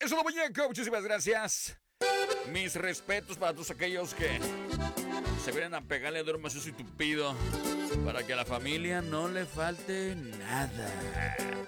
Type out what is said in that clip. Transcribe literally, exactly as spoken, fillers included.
Eso es lo muñeco. Muchísimas gracias. Mis respetos para todos aquellos que se vienen a pegarle duro macizo y tupido para que a la familia no le falte nada.